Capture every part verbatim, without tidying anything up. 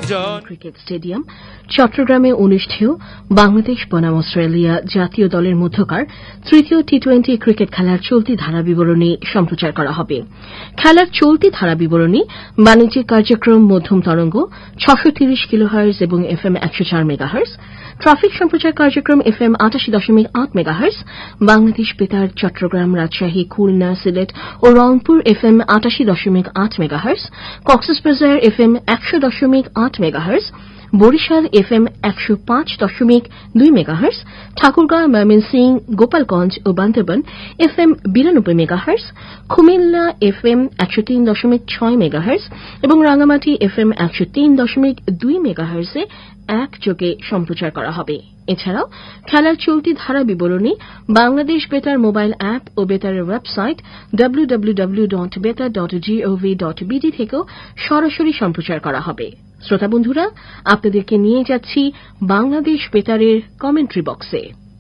Cricket stadium চট্টগ্রামে অনুষ্ঠেয় বাংলাদেশ বনাম অস্ট্রেলিয়া জাতীয় দলের মধ্যকার তৃতীয় টি টোয়েন্টি ক্রিকেট খেলার চলতি ধারা বিবরণী সম্প্রচার করা হবে। খেলার চলতি ধারা বিবরণী বাণিজ্যিক কার্যক্রম মধ্যম তরঙ্গ ছশো তিরিশ কিলোহার্জ এবং এফএম একশো চার মেগাহার্জ, ট্রাফিক সম্প্রচার কার্যক্রম এফএম আটাশি দশমিক আট মেগাহার্জ, বাংলাদেশ বেতার চট্টগ্রাম, রাজশাহী, খুলনা, সিলেট ও রংপুর এফএম আটাশি দশমিক আট মেগাহার্জ, কক্সবাজার এফএম একশো দশমিক আট মেগাহার্জ, বরিশাল এফএম একশো পাঁচ দশমিক দুই মেগাহার্জ, ঠাকুরগাঁও, ময়মনসিংহ, গোপালগঞ্জ ও বান্দরবান এফএম বিরানব্বই মেগাহার্জ, কুমিল্লা এফএম একশো তিন দশমিক ছয় মেগাহার্জ এবং রাঙ্গামাটি এফএম একশো তিন দশমিক দুই মেগাহার্জে একযোগে সম্প্রচার করা হবে। এছাড়াও খেলার চলতি ধারা বিবরণী বাংলাদেশ বেতার মোবাইল অ্যাপ ও বেতারের website W W W dot বেতার ডট জিওভি ডট বিডি থেকেও সরাসরি সম্প্রচার করা হবে। শ্রোতা বন্ধুরা, আপনাদেরকে নিয়ে যাচ্ছি বাংলাদেশ বেতারের কমেন্ট্রি বক্সে।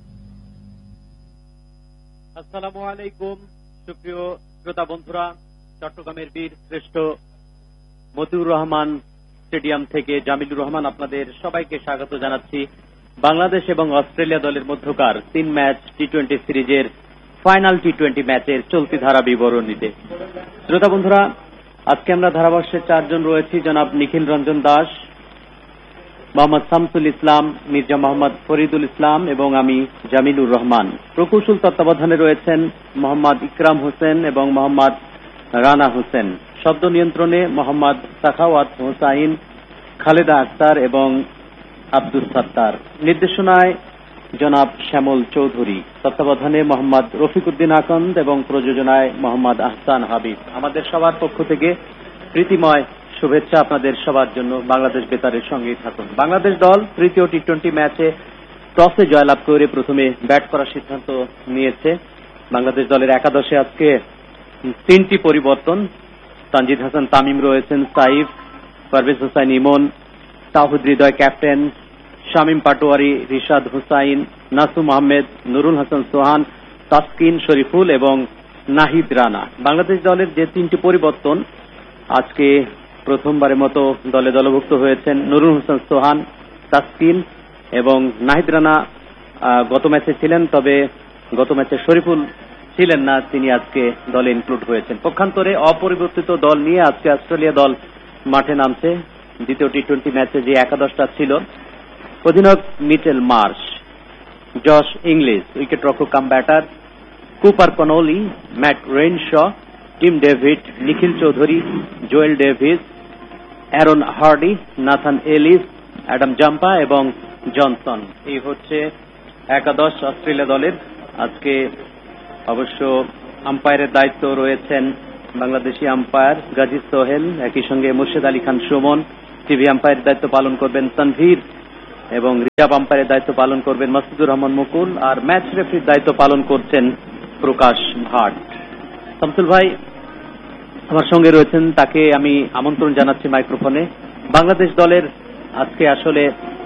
আসসালামু আলাইকুম সুপ্রিয় শ্রোতা বন্ধুরা, চট্টগ্রামের বীর শ্রেষ্ঠ মতিউর রহমান স্টেডিয়াম থেকে জামিলুর রহমান আপনাদের সবাইকে স্বাগত জানাচ্ছি বাংলাদেশ এবং অস্ট্রেলিয়া দলের মধ্যকার তিন ম্যাচ টি টোয়েন্টি সিরিজের ফাইনাল টি টোয়েন্টি ম্যাচের চলতি ধারা বিবরণীতে। শ্রোতা বন্ধুরা, আজকে আমরা ধারাভাষ্যের চারজন রয়েছি। জনাব নিখিল রঞ্জন দাস, মোহাম্মদ শামসুল ইসলাম, মির্জা মোহাম্মদ ফরিদুল ইসলাম এবং আমি জামিলুর রহমান। প্রকৌশল তত্ত্বাবধানে রয়েছেন মোহাম্মদ ইকরাম হোসেন এবং মোহাম্মদ রানা হোসেন। শব্দ নিয়ন্ত্রণে মোহাম্মদ সাখাওয়াত হোসাইন, খালেদা আক্তার এবং আব্দুল সাত্তার। নির্দেশনায় জনাব শ্যামল চৌধুরী। তত্ত্বাবধানে মোহাম্মদ রফিকুদ্দিন আকন্দ এবং প্রযোজনায় মোহাম্মদ আহসান হাবিব। আমাদের সবার পক্ষ থেকে প্রীতিময় শুভেচ্ছা আপনাদের সবার জন্য। বাংলাদেশ বেতারের সঙ্গেই থাকুন। বাংলাদেশ দল তৃতীয় টি টোয়েন্টি ম্যাচে টসে জয়লাভ করে প্রথমে ব্যাট করার সিদ্ধান্ত নিয়েছে। বাংলাদেশ দলের একাদশে আজকে তিনটি পরিবর্তন। তানজিদ হাসান তামিম রয়েছেন, সাইফ, পারভেজ হোসাইন ইমন, তাওহিদ হৃদয় ক্যাপ্টেন, শামীম পাটোয়ারি, রিশাদ হুসাইন, নাসুম আহমেদ, নুরুল হাসান সোহান, তাসকিন শরীফুল এবং নাহিদ রানা। বাংলাদেশ দলের যে তিনটি পরিবর্তন, আজকে প্রথমবারের মতো দলে দলভুক্ত হয়েছেন নুরুল হাসান সোহান, তাসকিন এবং নাহিদ রানা। গত ম্যাচে ছিলেন, তবে গত ম্যাচে শরীফুল ছিলেন না, তিনি আজকে দলে ইনক্লুড হয়েছেন। পক্ষান্তরে অপরিবর্তিত দল নিয়ে আজকে অস্ট্রেলিয়া দল মাঠে নামছে। দ্বিতীয় টি টোয়েন্টি ম্যাচে যে একাদশটা ছিল, অধিনায়ক Mitchell Marsh, Josh English wicket রক্ষক কাম batter, Cooper Connolly, mat রেইনশ, Tim David, নিখিল Chowdhury, Joel Davies, Aaron hardy, Nathan Ellis, Adam Zampa এবং জনসন। এই হচ্ছে একাদশ অস্ট্রেলিয়া দলের। আজকে অবশ্য আম্পায়ারের দায়িত্ব রয়েছেন বাংলাদেশি আম্পায়ার গাজী সোহেল, একই সঙ্গে মুর্শেদ আলী খান সুমন। টিভি আম্পায়ারের দায়িত্ব পালন করবেন তানভীর এবং রিজার্ভ আম্পায়ারের দায়িত্ব পালন করবেন মাসুদুর রহমান মুকুল। আর ম্যাচ রেফারির দায়িত্ব পালন করছেন প্রকাশ ভাট। শামসুল ভাই আমার সঙ্গে রয়েছেন, তাকে আমি আমন্ত্রণ জানাচ্ছি মাইক্রোফোনে। বাংলাদেশ দলের আজকে আসলে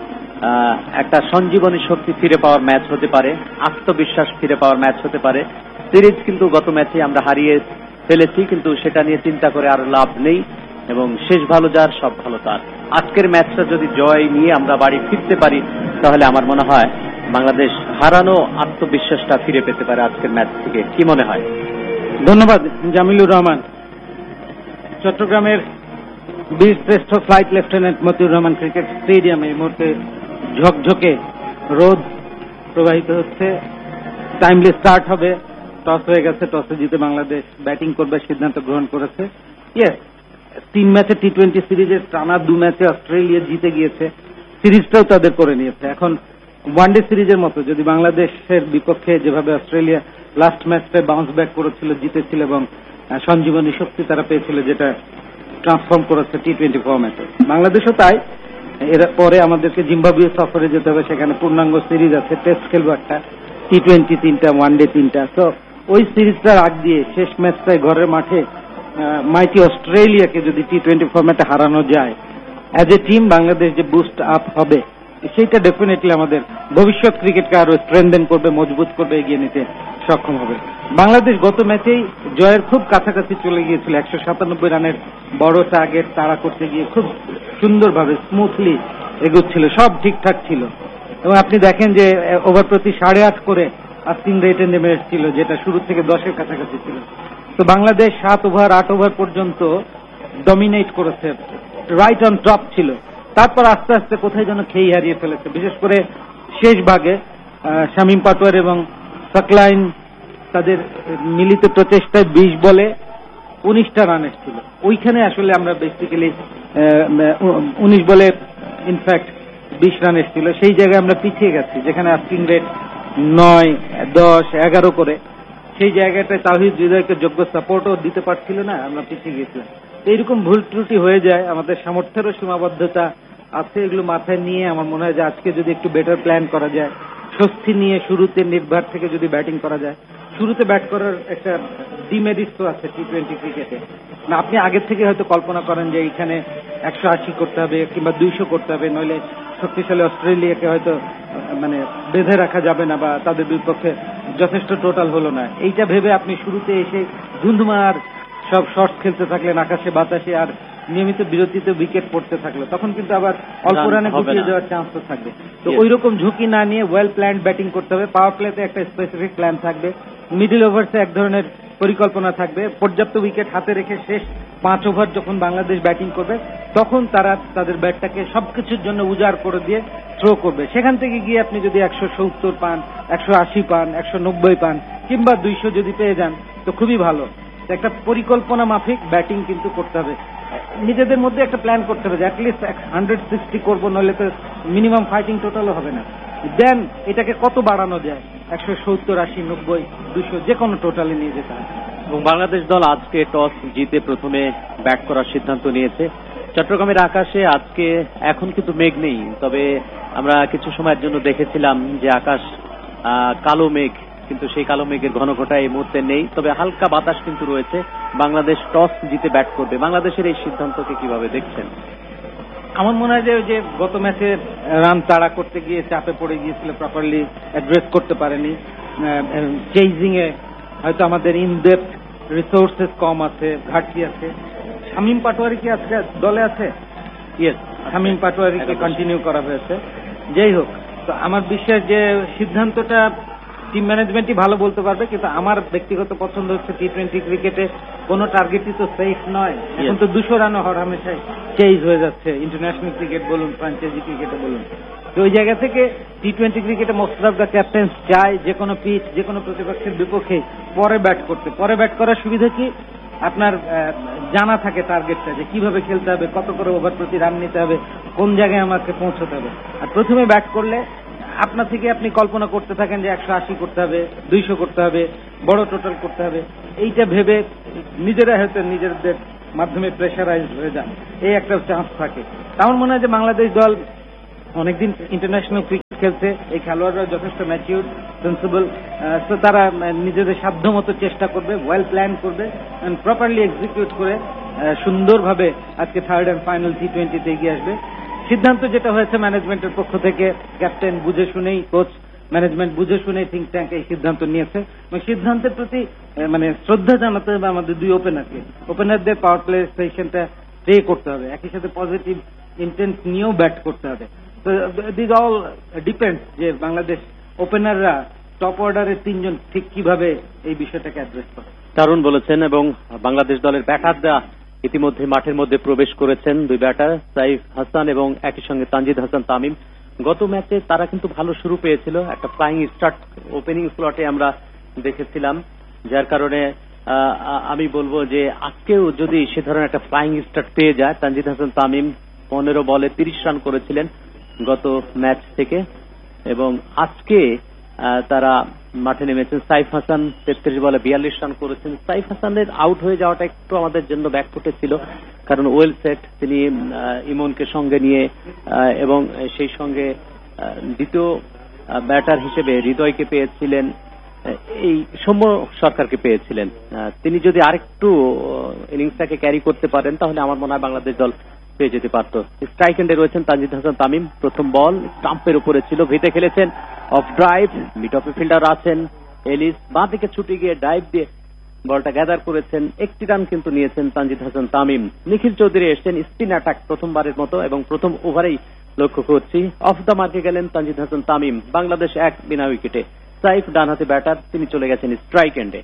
একটা সঞ্জীবনী শক্তি ফিরে পাওয়ার ম্যাচ হতে পারে, আত্মবিশ্বাস ফিরে পাওয়ার ম্যাচ হতে পারে। সিরিজ কিন্তু গত ম্যাচে আমরা হারিয়ে ফেলেছি, কিন্তু সেটা নিয়ে চিন্তা করে আর লাভ নেই এবং শেষ ভালো যার সব ভালো তার। আজকের ম্যাচটা যদি জয় নিয়ে আমরা বাড়ি ফিরতে পারি, তাহলে আমার মনে হয় বাংলাদেশ হারানো আত্মবিশ্বাসটা ফিরে পেতে পারে আজকের ম্যাচ থেকে। কি মনে হয়? ধন্যবাদ জামিলুর রহমান। চট্টগ্রামের বীর শ্রেষ্ঠ flight lieutenant Motiur Rahman cricket স্টেডিয়ামে এই মুহূর্তে ঝকঝকে রোদ প্রবাহিত হচ্ছে। টাইমলি স্টার্ট হবে। টস হয়ে গেছে, টসে জিতে বাংলাদেশ ব্যাটিং করবে সিদ্ধান্ত গ্রহণ করেছে। ইয়েস, তিন ম্যাচে টি টোয়েন্টি সিরিজের টানা দু ম্যাচে অস্ট্রেলিয়া জিতে গিয়েছে, সিরিজটাও তাদের করে নিয়েছে। এখন ওয়ানডে সিরিজের মতো যদি বাংলাদেশের বিপক্ষে যেভাবে অস্ট্রেলিয়া লাস্ট ম্যাচটায় বাউন্স ব্যাক করেছিল, জিতেছিল এবং সঞ্জীবনী শক্তি তারা পেয়েছিল, যেটা ট্রান্সফর্ম করেছে টি টোয়েন্টি ফরম্যাটে, বাংলাদেশও তাই। এর পরে আমাদেরকে জিম্বাবুয়ে সফরে যেতে হবে, সেখানে পূর্ণাঙ্গ সিরিজ আছে, টেস্ট খেলবো একটা, টি টোয়েন্টি তিনটা, ওয়ানডে তিনটা। তো ওই সিরিজটার আগ দিয়ে শেষ ম্যাচটায় ঘরের মাঠে মাইটি অস্ট্রেলিয়াকে যদি টি টোয়েন্টি ফরম্যাটে হারানো যায়, অ্যাজ এ টিম বাংলাদেশ যে বুস্ট আপ হবে সেইটা ডেফিনেটলি আমাদের ভবিষ্যৎ ক্রিকেটকে আরো স্ট্রেনদেন করবে, মজবুত করবে, এগিয়ে নিতে সক্ষম হবে। বাংলাদেশ গত ম্যাচেই জয়ের খুব কাছাকাছি চলে গিয়েছিল, একশো সাতানব্বই রানের বড় টার্গেট তাড়া করতে গিয়ে খুব সুন্দরভাবে স্মুথলি এগোচ্ছিল, সব ঠিকঠাক ছিল। এবং আপনি দেখেন যে ওভার প্রতি সাড়ে আট করে আস্কিং রেটে নেমে এসেছিল, যেটা শুরু থেকে দশের কাছাকাছি ছিল। তো বাংলাদেশ সাত ওভার আট ওভার পর্যন্ত ডমিনেট করেছে, রাইট অন টপ ছিল। তারপর আস্তে আস্তে কোথায় যেন খেই হারিয়ে ফেলেছে, বিশেষ করে শেষ ভাগে শামীম পাটোয়ার এবং সাকলাইন তাদের মিলিত প্রচেষ্টায় বিশ বলে উনিশটা রান এসেছিল। ওইখানে আসলে আমরা বেসিক্যালি উনিশ বলে ইনফ্যাক্ট বিশ রান এসেছিল, সেই জায়গায় আমরা পিছিয়ে গেছি, যেখানে আস্কিং রেট নয় দশ এগারো করে, সেই জায়গাটায় তাওহিদ হৃদয়কে যোগ্য সাপোর্টও দিতে পারছিল না, আমরা পিছিয়ে গেছিলাম। এইরকম ভুল ত্রুটি হয়ে যায়, আমাদের সামর্থ্যেরও সীমাবদ্ধতা আছে, এগুলো মাথায় নিয়ে আমার মনে হয় যে আজকে যদি একটু বেটার প্ল্যান করা যায়, স্বস্তি নিয়ে শুরুতে নির্ভর থেকে যদি ব্যাটিং করা যায়। শুরুতে ব্যাট করার একটা ডিমেরিট তো আছে টি টোয়েন্টি ক্রিকেটে, না আপনি আগের থেকে হয়তো কল্পনা করেন যে এইখানে একশো আশি করতে হবে কিংবা দুইশো করতে হবে, নইলে শক্তিশালী অস্ট্রেলিয়াকে হয়তো মানে বেঁধে রাখা যাবে না বা তাদের বিপক্ষে যথেষ্ট টোটাল হলো না। এইটা ভেবে আপনি শুরুতে এসে ধুন্ধুমার সব শর্টস খেলতে থাকলেন আকাশে বাতাসে, আর নিয়মিত বিরতিতে উইকেট পড়তে থাকলো, তখন কিন্তু আবার অল্প রানে গুটিয়ে যাওয়ার চান্স তো থাকবে। তো ওই রকম ঝুঁকি না নিয়ে ওয়েল প্ল্যান্ড ব্যাটিং করতে হবে। পাওয়ার প্লেতে একটা স্পেসিফিক প্ল্যান থাকবে, মিডল ওভার্সে এক ধরনের পরিকল্পনা থাকবে, পর্যাপ্ত উইকেট হাতে রেখে শেষ পাঁচ ওভার যখন বাংলাদেশ ব্যাটিং করবে তখন তারা তাদের ব্যাটটাকে সবকিছুর জন্য উজাড় করে দিয়ে থ্রো করবে। সেখান থেকে গিয়ে আপনি যদি একশো সত্তর পান, একশো আশি পান, একশো নব্বই পান কিংবা দুইশো যদি পেয়ে যান তো খুবই ভালো। একটা পরিকল্পনা মাফিক ব্যাটিং কিন্তু করতে হবে, নিজেদের মধ্যে একটা প্ল্যান করতে হবে যে অ্যাটলিস্ট হান্ড্রেড সিক্সটি করবো, নইলে তো মিনিমাম ফাইটিং টোটালও হবে না। দেন এটাকে কত বাড়ানো যায়, একশো সত্তর আশি নব্বই দুশো যে কোনো টোটালে নিয়ে যেতে হবে। এবং বাংলাদেশ দল আজকে টস জিতে প্রথমে ব্যাট করার সিদ্ধান্ত নিয়েছে। চট্টগ্রামের আকাশে আজকে এখন কিন্তু মেঘ নেই, তবে আমরা কিছু সময়ের জন্য দেখেছিলাম যে আকাশ কালো মেঘ, কিন্তু সেই কালো মেঘের ঘনঘটা এই মুহূর্তে নেই, তবে হালকা বাতাস কিন্তু রয়েছে। বাংলাদেশ টস জিতে ব্যাট করবে। বাংলাদেশের এই সিদ্ধান্তকে কিভাবে দেখছেন? আমার মনে হয় যে যে গত ম্যাচে রান তাড়া করতে গিয়ে চাপে পড়ে গিয়েছিল, প্রপারলি অ্যাড্রেস করতে পারেনি, চেজিং এ হয়তো আমাদের ইনডেপথ রিসোর্সেস কম আছে, ঘাটতি আছে। শামীম পাটোয়ারি কি আজকে দলে আছে? ইয়েস, শামীম পাটোয়ারিকে কন্টিনিউ করা হয়েছে। যাই হোক, তো আমার বিশ্বাস যে সিদ্ধান্তটা টিম ম্যানেজমেন্টই ভালো বলতে পারবে, কিন্তু আমার ব্যক্তিগত পছন্দ হচ্ছে টি টোয়েন্টি ক্রিকেটে কোনো টার্গেটই তো সেফ নয়। এখন তো দুশো রানও হর হামেশাই চেজ হয়ে যাচ্ছে, ইন্টারন্যাশনাল ক্রিকেট বলুন, ফ্র্যাঞ্চাইজি ক্রিকেটে বলুন। তো ওই জায়গা থেকে টি টোয়েন্টি ক্রিকেটে মোস্ট অফ দ্য ক্যাপ্টেন্স চায় যে কোনো পিচ, যে কোনো প্রতিপক্ষের বিপক্ষে পরে ব্যাট করতে। পরে ব্যাট করার সুবিধা কি, আপনার জানা থাকে টার্গেটটা, যে কিভাবে খেলতে হবে, কত করে ওভার প্রতি রান নিতে হবে, কোন জায়গায় আমাকে পৌঁছতে হবে। আর প্রথমে ব্যাট করলে আপনা থেকে আপনি কল্পনা করতে থাকেন যে একশো আশি করতে হবে, দুইশো করতে হবে, বড় টোটাল করতে হবে। এইটা ভেবে নিজেরা হয়তো নিজেদের মাধ্যমে প্রেশারাইজ হয়ে যায়, এই একটা চান্স থাকে। আমার মনে হয় যে বাংলাদেশ দল অনেকদিন ইন্টারন্যাশনাল ক্রিকেট খেলছে, এই খেলোয়াড়রা যথেষ্ট ম্যাচিউর, সেন্সিবল, তো তারা নিজেদের সাধ্য মতো চেষ্টা করবে, ওয়েল প্ল্যান করবে, প্রপারলি এক্সিকিউট করে সুন্দরভাবে আজকে থার্ড অ্যান্ড ফাইনাল টি টোয়েন্টিতে এগিয়ে আসবে। সিদ্ধান্ত যেটা হয়েছে ম্যানেজমেন্টের পক্ষ থেকে, ক্যাপ্টেন বুঝে শুনেই, কোচ ম্যানেজমেন্ট বুঝে শুনেই থিঙ্ক ট্যাঙ্ক এই সিদ্ধান্ত নিয়েছে, এবং সিদ্ধান্তের প্রতি মানে শ্রদ্ধা জানাতে হবে আমাদের দুই ওপেনারকে। ওপেনারদের পাওয়ার প্লে সেশনটা প্লে করতে হবে, একই সাথে পজিটিভ ইন্টেন্ট নিয়েও ব্যাট করতে হবে। তো দিস অল ডিপেন্ডস যে বাংলাদেশ ওপেনাররা টপ অর্ডারের তিনজন ঠিক কিভাবে এই বিষয়টাকে অ্যাড্রেস করে। দারুণ বলেছেন। এবং বাংলাদেশ দলের ব্যাটাররা ইতিমধ্যে মাঠের মধ্যে প্রবেশ করেছেন, দুই ব্যাটার সাইফ হাসান এবং একই সঙ্গে তানজিদ হাসান তামিম। গত ম্যাচে তারা কিন্তু ভালো শুরু পেয়েছিল, একটা ফ্লাইং স্টার্ট ওপেনিং স্লটে আমরা দেখেছিলাম, যার কারণে আমি বলবো যে আজকেও যদি সে ধরনের একটা ফ্লাইং স্টার্ট পেয়ে যায়। তানজিদ হাসান তামিম পনেরো বলে তিরিশ রান করেছিলেন গত ম্যাচ থেকে, এবং আজকে তারা মাঠে নেমেছেন। সাইফ হাসান তেত্রিশ বলে বিয়াল্লিশ রান করেছেন। সাইফ হাসানের আউট হয়ে যাওয়াটা একটু আমাদের জন্য ব্যাকফুটে ছিল, কারণ ওয়েল সেট, তিনি ইমনকে সঙ্গে নিয়ে এবং সেই সঙ্গে দ্বিতীয় ব্যাটার হিসেবে হৃদয়কে পেয়েছিলেন, এই সৌম্য সরকারকে পেয়েছিলেন। তিনি যদি আরেকটু ইনিংসটাকে ক্যারি করতে পারেন তাহলে আমার মনে হয় বাংলাদেশ দল পেয়ে যেতে পারত। স্ট্রাইক এন্ডে রয়েছেন তানজিদ হাসান তামিম। প্রথম বল স্টাম্পের উপরে ছিল, ভিতে খেলেছেন, of drive, mid of fielder আছেন এলিস, বাঁ দিকে ছুটে গিয়ে ড্রাইভ দিয়ে বলটা গ্যাদার করেছেন। একটি রান কিন্তু নিয়েছেন তানজিদ হাসান তামিম। নিখিল চৌধুরী এসছেন স্পিন অ্যাটাক প্রথমবারের মতো এবং প্রথম ওভারেই লক্ষ্য করছি অফ দ্য মার্কে গেলেন তানজিদ হাসান তামিম। বাংলাদেশ এক বিনা উইকেটে। সাইফ ডানহাতে ব্যাটার, তিনি চলে গেছেন স্ট্রাইক এন্ডে।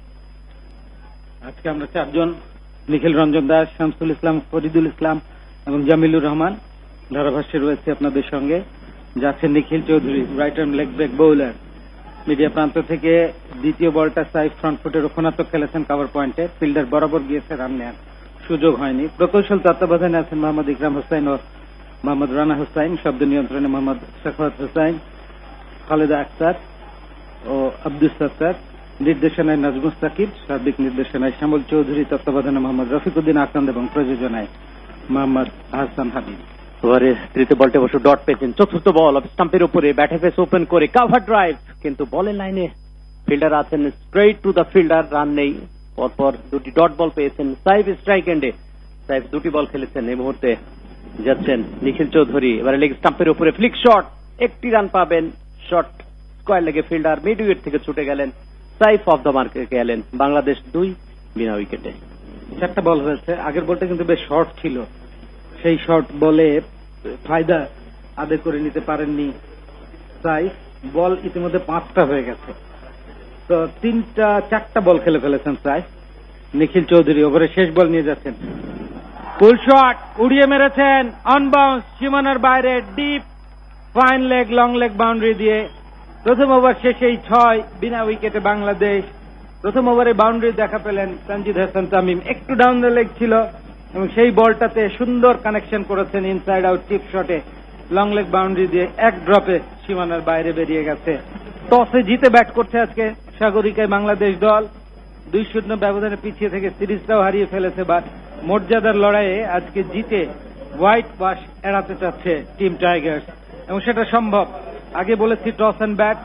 আজকে আমরা চারজন, নিখিল রঞ্জন দাস, শামসুল ইসলাম, ফরিদুল ইসলাম এবং জামিলুর রহমান ধারাভাষ্যে রয়েছে আপনাদের সঙ্গে। যাচ্ছেন নিখিল Chowdhury, right arm leg break bowler. Media প্রান্ত থেকে দ্বিতীয় বলটা সাইফ ফ্রন্ট ফুটে রক্ষণাত্মক খেলেছেন কভার পয়েন্টে, ফিল্ডার বরাবর গিয়েছে, রান নেওয়ার সুযোগ হয়নি। প্রকৌশল তত্ত্বাবধানে আছেন মোহাম্মদ ইকরাম হোসাইন ও মোহাম্মদ রানা হোসাইন, শব্দ নিয়ন্ত্রণে মোহাম্মদ সাখাওয়াত হোসাইন, খালেদা আক্তার ও আব্দুস সত্তার, নির্দেশনায় নাজমুস সাকিব, সার্বিক নির্দেশনায় শ্যামল চৌধুরী, তত্ত্বাবধানে মোহাম্মদ রফিকুদ্দিন আকন্দ এবং প্রযোজনায় মোহাম্মদ আহসান হাবিব। এবারে তৃতীয় বলটা অবশ্য ডট পেয়েছেন। চতুর্থ বল অফ স্টাম্পের উপরে, ব্যাটে ফেস ওপেন করে কাভার ড্রাইভ, কিন্তু বলের লাইনে ফিল্ডার আছেন, straight to the fielder, run নেই। পরপর দুটি ডট বল পেয়েছেন সাইফ স্ট্রাইক এন্ডে। সাইফ দুটি বল খেলেছেন। এই মুহূর্তে যাচ্ছেন নিখিল চৌধুরী, এবারে লেগ স্টাম্পের উপরে ফ্লিক শট, একটি রান পাবেন। শট স্কোয়ার লেগে ফিল্ডার মিড উইকেট থেকে ছুটে গেলেন। সাইফ অফ দ্য মার্কে গেলেন। বাংলাদেশ দুই বিনা উইকেটে। চারটা বল হয়েছে। আগের বলটা কিন্তু বেশ শর্ট ছিল, সেই শর্ট বলে ফায়দা আদায় করে নিতে পারেননি সাইফ। বল ইতিমধ্যে পাঁচটা হয়ে গেছে, তো তিনটা চারটা বল খেলে ফেলেছেন সাইফ। নিখিল চৌধুরী ওভারে শেষ বল নিয়ে যাচ্ছেন, ফুল শট উড়িয়ে মেরেছেন, অনবাউন্স, সীমানার বাইরে, deep fine leg, long leg boundary দিয়ে। প্রথম ওভার শেষেই ছয় বিনা উইকেটে বাংলাদেশ। প্রথম ওভারে বাউন্ডারি দেখা পেলেন তানজিদ হাসান তামিম, একটু ডাউন দ্য লেগ ছিল এবং সেই বলটাতে সুন্দর কানেকশন করেছেন ইনসাইড আউট টিপ শটে, লং লেগ বাউন্ডারি দিয়ে এক ড্রপে সীমানার বাইরে বেরিয়ে গেছে। টসে জিতে ব্যাট করছে আজকে সাগরিকায় বাংলাদেশ দল। দুই শূন্য ব্যবধানে পিছিয়ে থেকে সিরিজটাও হারিয়ে ফেলেছে, বাট মর্যাদার লড়াইয়ে আজকে জিতে হোয়াইট ওয়াশ এড়াতে চাচ্ছে টিম টাইগার্স এবং সেটা সম্ভব। আগে বলেছি টস অ্যান্ড ব্যাট,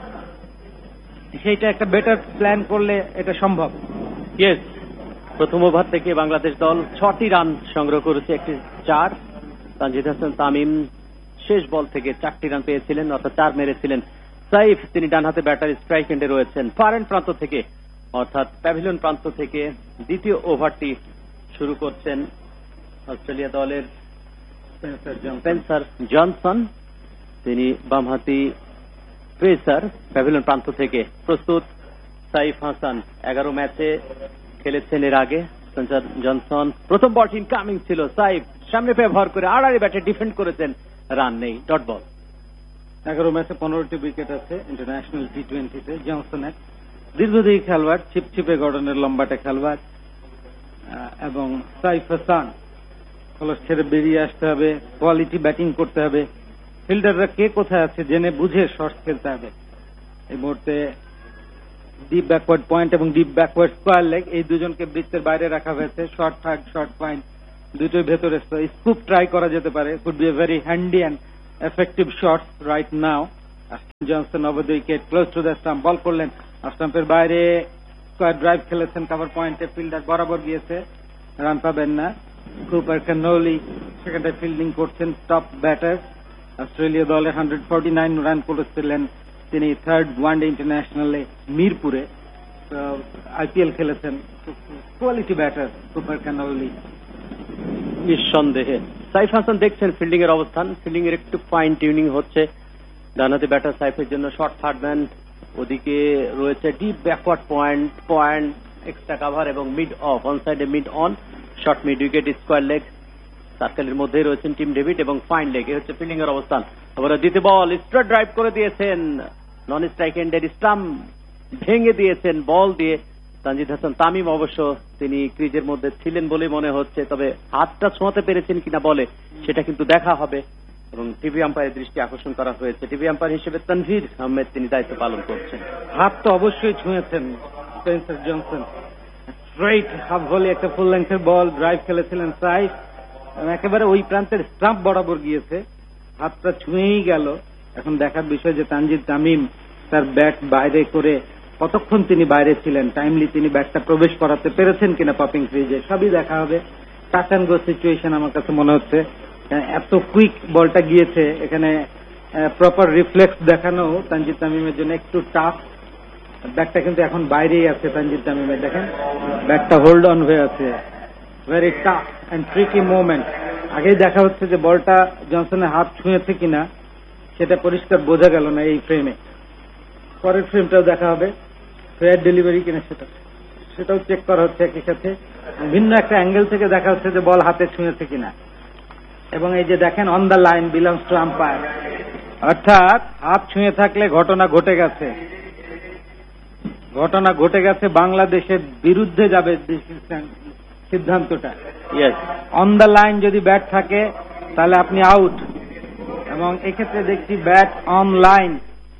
সেইটা একটা বেটার প্ল্যান করলে এটা সম্ভব। ইয়েস, প্রথম ওভার থেকে বাংলাদেশ দল ছটি রান সংগ্রহ করেছে, একটি চার। তানজিদ হাসান তামিম শেষ বল থেকে চারটি রান পেয়েছিলেন, অর্থাৎ চার মেরেছিলেন। সাইফ, তিনি ডান হাতে ব্যাটার, স্ট্রাইক এন্ডে রয়েছেন। ফারেন প্রান্ত থেকে, অর্থাৎ প্যাভিলিয়ন প্রান্ত থেকে দ্বিতীয় ওভারটি শুরু করছেন অস্ট্রেলিয়া দলের স্পেন্সার জনসন, তিনি বামহাতি পেসার। প্যাভিলিয়ন প্রান্ত থেকে প্রস্তুত সাইফ হাসান, এগারো ম্যাচে খেলেছেন এর আগে স্পেন্সার জনসন। প্রথম বলটি ইনকামিং ছিল, সাইফ সামনে পেয়ে ভর করে আড়াআড়ি ব্যাটে ডিফেন্ড করেছেন, রান নেই, ডট বল। এগারো ম্যাচে পনেরোটি উইকেট আছে ইন্টারন্যাশনাল টি টোয়েন্টিতে জনসনের। দীর্ঘদেহী খেলোয়াড়, ছিপছিপে গড়নের লম্বাটে খেলোয়াড় এবং সাইফ হাসান খলস ছেড়ে বেরিয়ে আসতে হবে, কোয়ালিটি ব্যাটিং করতে হবে, ফিল্ডাররা কে কোথায় আছে জেনে বুঝে শর্ট খেলতে হবে। এই মুহূর্তে ডিপ ব্যাকওয়ার্ড পয়েন্ট এবং ডিপ ব্যাকওয়ার্ড স্কোয়ার লেগ, এই দুজনকে বৃত্তের বাইরে রাখা হয়েছে। শর্ট থার্ড, শর্ট পয়েন্ট দুটোই ভেতরে। স্কুপ ট্রাই করা যেতে পারে, could B a very handy and effective shot right now. Johnson over the wicket, close to the stump, বল করলেন, স্টাম্পের বাইরে স্কোয়ার ড্রাইভ খেলেছেন কভার পয়েন্টে, ফিল্ডার বরাবর গিয়েছে, রান পাবেন না। কুপার কানোলি সেখানটায় ফিল্ডিং করছেন, টপ ব্যাটার। অস্ট্রেলিয়া দলে হান্ড্রেড ফর্টি নাইন রান করেছিলেন তিনি থার্ড ওয়ানডে ইন্টারন্যাশনালে মিরপুরে। আইপিএল খেলেছেন, কোয়ালিটি ব্যাটার কুপার কানোলি। নিঃসন্দেহে সাইফ হাসান দেখছেন ফিল্ডিং এর অবস্থান, ফিল্ডিং এর একটু ফাইন টিউনিং হচ্ছে। ডানহাতে ব্যাটার সাইফের জন্য শর্ট থার্ড ম্যান, ওদিকে রয়েছে deep backward point, point extra cover এবং মিড অফ, অন সাইডে mid on, short mid wicket, square leg, সার্কেলের মধ্যেই রয়েছেন টিম ডেভিড এবং ফাইন লেগ। এই হচ্ছে ফিল্ডিং এর অবস্থান। আবার দ্বিতীয় বল স্ট্রেট ড্রাইভ করে দিয়েছেন, নন স্ট্রাইক এন্ডের স্টাম্প ভেঙে দিয়েছেন বল দিয়ে তানজিদ হাসান তামিম। অবশ্য তিনি ক্রিজের মধ্যে ছিলেন বলে মনে হচ্ছে, তবে হাতটা ছোঁয়াতে পেরেছেন কিনা বলে সেটা কিন্তু দেখা হবে এবং টিভি আম্পায়ারের দৃষ্টি আকর্ষণ করা হয়েছে। টিভি আম্পায়ার হিসেবে তানভীর আহমেদ তিনি দায়িত্ব পালন করছেন। হাত তো অবশ্যই ছুঁয়েছেন Spencer Johnson. Straight half volley একটা ফুল লেন্থের বল ড্রাইভ খেলেছিলেন সাইফ, একেবারে ওই প্রান্তের স্টাম্প বরাবর গিয়েছে, হাতটা ছুঁয়েই গেল। এখন দেখার বিষয় যে তানজিদ তামিম তার ব্যাট বাইরে করে কতক্ষণ তিনি বাইরে ছিলেন, টাইমলি তিনি ব্যাটটা প্রবেশ করাতে পেরেছেন কিনা পপিং ক্রিজে, সবই দেখা হবে। টাচ অ্যান্ড গো সিচুয়েশন আমার কাছে মনে হচ্ছে। এত কুইক বলটা গিয়েছে, এখানে প্রপার রিফ্লেক্স দেখানো তানজিদ তামিমের জন্য একটু টাফ। ব্যাটটা কিন্তু এখন বাইরেই আছে তানজিদ তামিমের, দেখেন ব্যাটটা হোল্ড অন হয়ে আছে। Very tough and tricky movement. আগেই দেখা হচ্ছে যে বলটা জনসনের হাত ছুঁয়েছে কিনা সেটা পরিষ্কার বোঝা গেল না এই ফ্রেমে। পরের ফ্রেমটাও দেখা হবে, ফেয়ার ডেলিভারি কিনা সেটা সেটাও চেক করা হচ্ছে একই সাথে। ভিন্ন একটা অ্যাঙ্গেল থেকে দেখা হচ্ছে যে বল হাতে ছুঁয়েছে কিনা। এবং এই যে দেখেন on the line belongs to umpire, অর্থাৎ হাত ছুঁয়ে থাকলে ঘটনা ঘটে গেছে, ঘটনা ঘটে গেছে, বাংলাদেশের বিরুদ্ধে যাবে সিদ্ধান্তটা। অন দ্য লাইন যদি ব্যাট থাকে তাহলে আপনি আউট, এবং এক্ষেত্রে দেখছি bat on line.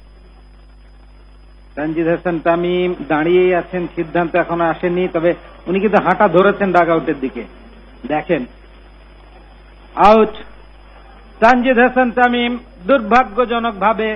Tanzid Hasan Tamim দাঁড়িয়েই আছেন, সিদ্ধান্ত এখনো আসেনি, তবে উনি কিন্তু হাঁটা ধরেছেন ডাগ আউটের দিকে। দেখেন আউট। তানজিদ হাসান তামিম দুর্ভাগ্যজনক ভাবে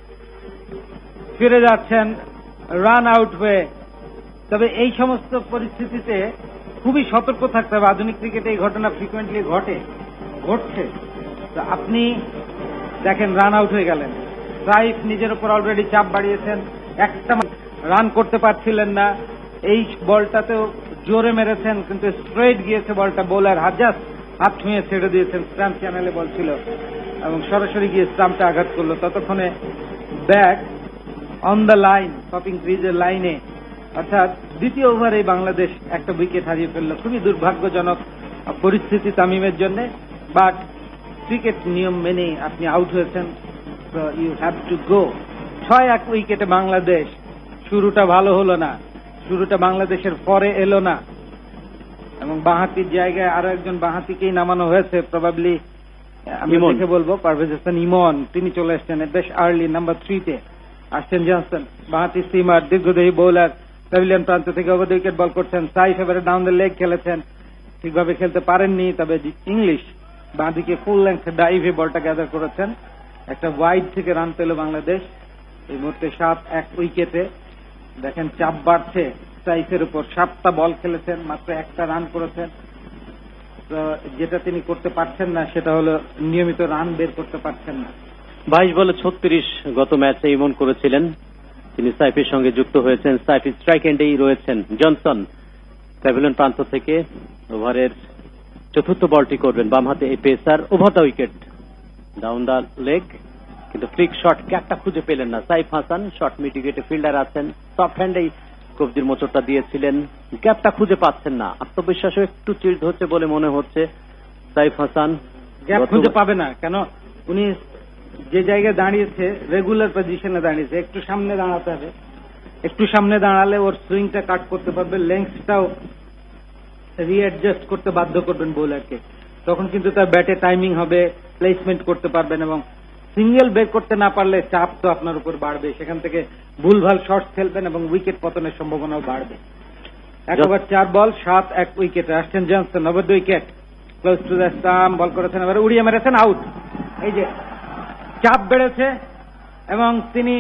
ফিরে যাচ্ছেন রান আউট হয়ে। তবে এই সমস্ত পরিস্থিতিতে খুবই সতর্ক থাকতে হবে। আধুনিক ক্রিকেটে এই ঘটনা ফ্রিকুয়েন্টলি ঘটে ঘটছে। তো আপনি দেখেন রান আউট হয়ে গেলেন, সাইফ নিজের উপর অলরেডি চাপ বাড়িয়েছেন, একটা রান করতে পারছিলেন না। এই বলটাতেও জোরে মেরেছেন কিন্তু স্ট্রেট গিয়েছে বলটা, বোলার হাজাস হাত ছুঁয়ে ছেড়ে দিয়েছেন। স্টাম্প চ্যানেলে বল ছিল এবং সরাসরি গিয়ে স্টাম্পটা আঘাত করলো। ততক্ষণে bat on the line, topping ক্রিজের লাইনে, অর্থাৎ দ্বিতীয় ওভারে বাংলাদেশ একটা উইকেট হারিয়ে ফেলল। খুবই দুর্ভাগ্যজনক পরিস্থিতি তামিমের জন্য, বাট ক্রিকেট নিয়ম মেনে আপনি আউট হয়েছেন, ইউ হ্যাভ টু গো। ছয় এক উইকেটে বাংলাদেশ। শুরুটা ভালো হলো না, শুরুটা বাংলাদেশের পরে এলো না, এবং বাঁহাতির জায়গায় আরো একজন বাঁহাতিকেই নামানো হয়েছে। প্রবাবলি আমি দেখে বলবো পারভেজ হাসান ইমন, তিনি চলে এসছেন বেশ আর্লি নাম্বার থ্রিতে। আসছেন জনসন, বাঁহাতি সিমার দীর্ঘদেহী বোলার, প্যাভিলিয়ন প্রান্ত থেকে ওভার উইকেট বল করছেন। সাইফ এবারে ডাউন দ্য লেগ খেলেছেন, ঠিকভাবে খেলতে পারেননি, তবে ইংলিশ বাঁদিকে ফুল লেন্থ ডাইভে বলটা গ্যাদার করেছেন। একটা ওয়াইড থেকে রান পেল বাংলাদেশ। এই মুহূর্তে সাত এক উইকেটে। দেখেন চাপ বাড়ছে সাইফের উপর, সাতটা বল খেলেছেন, মাত্র একটা রান করেছেন। তো যেটা তিনি করতে পারছেন না সেটা হলো নিয়মিত রান বের করতে পারছেন না। বাইশ বলে ছত্রিশ গত ম্যাচে ইমন করেছিলেন, তিনি সাইফের সঙ্গে যুক্ত হয়েছেন। সাইফের স্ট্রাইক এন্ডেই রয়েছেন জনসন। প্যাভিলিয়ন প্রান্ত থেকে ওভারের চতুর্থ বলটি করবেন বাম হাতে এই pacer. Over the wicket, down the leg, কিন্তু ফ্লিক শট ক্যাটটা খুঁজে পেলেন না সাইফ হাসান। শট মিডিকেটে ফিল্ডার আছেন, সফট হ্যান্ডেই কবজির মোচড়টা দিয়েছিলেন, গ্যাপটা খুঁজে পাচ্ছেন না। আত্মবিশ্বাসও একটু চিড় হচ্ছে বলে মনে হচ্ছে সাইফ হাসান। গ্যাপ খুঁজে পাবে না, কেন উনি যে জায়গায় দাঁড়িয়েছে রেগুলার পজিশনে দাঁড়িয়েছে, একটু সামনে দাঁড়াতে হবে। একটু সামনে দাঁড়ালে ওর সুইংটা কাট করতে পারবে, লেংথটাও রিঅ্যাডজাস্ট করতে বাধ্য করবেন বোলারকে। তখন কিন্তু তার ব্যাটে টাইমিং হবে, প্লেসমেন্ট করতে পারবেন, এবং সিঙ্গেল বের করতে না পারলে চাপ তো আপনার উপর বাড়বে, সেখান থেকে ভুলভাল শটস খেলবেন এবং উইকেট পতনের সম্ভাবনাও বাড়বে। এক ওভার চার বল, সাত এক উইকেটে আসছেন Johnson. Over the wicket, close to the stump, বল করেছেন, এবার উড়িয়ে মেরেছেন, আউট। এই যে চাপ বেড়েছে এবং তিনি